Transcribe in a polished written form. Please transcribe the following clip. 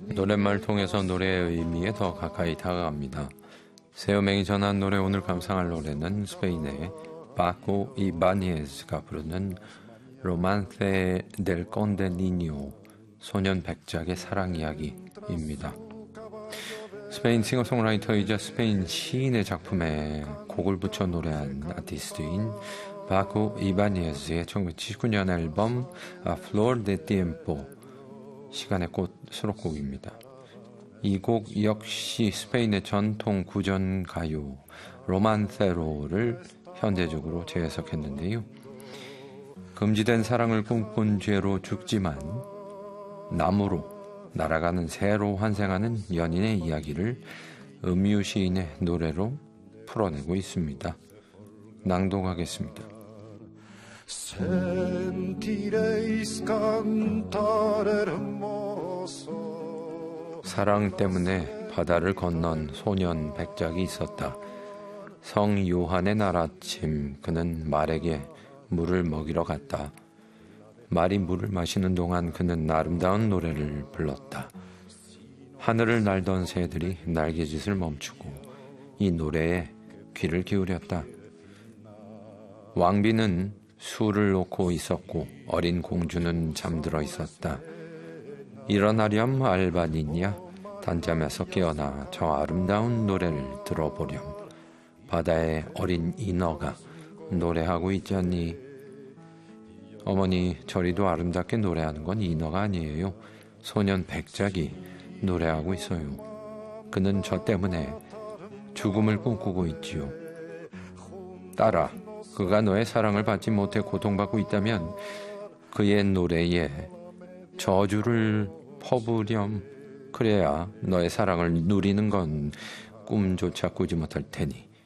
노랫말 통해서 노래의 의미에 더 가까이 다가갑니다. 세요맹이 전한 노래, 오늘 감상할 노래는 스페인의 바코 이바니에즈가 부르는 로만세 델 콘데 니뇨, 소년 백작의 사랑 이야기입니다. 스페인 싱어송라이터이자 스페인 시인의 작품에 곡을 붙여 노래한 아티스트인 바코 이바니에즈의 1979년 앨범 Flor de Tiempo, 시간의 꽃 수록곡입니다. 이 곡 역시 스페인의 전통 구전 가요 로만세로를 현대적으로 재해석했는데요. 금지된 사랑을 꿈꾼 죄로 죽지만 나무로 날아가는 새로 환생하는 연인의 이야기를 음유 시인의 노래로 풀어내고 있습니다. 낭독하겠습니다. 사랑 때문에 바다를 건넌 소년 백작이 있었다. 성 요한의 날 아침 그는 말에게 물을 먹이러 갔다. 말이 물을 마시는 동안 그는 아름다운 노래를 불렀다. 하늘을 날던 새들이 날개짓을 멈추고 이 노래에 귀를 기울였다. 왕비는 술을 놓고 있었고 어린 공주는 잠들어 있었다. 일어나렴 알바니냐, 단잠에서 깨어나 저 아름다운 노래를 들어보렴. 바다의 어린 인어가 노래하고 있지 않니? 어머니, 저리도 아름답게 노래하는 건 인어가 아니에요. 소년 백작이 노래하고 있어요. 그는 저 때문에 죽음을 꿈꾸고 있지요. 딸아, 그가 너의 사랑을 받지 못해 고통받고 있다면 그의 노래에 저주를 퍼부렴. 그래야 너의 사랑을 누리는 건 꿈조차 꾸지 못할 테니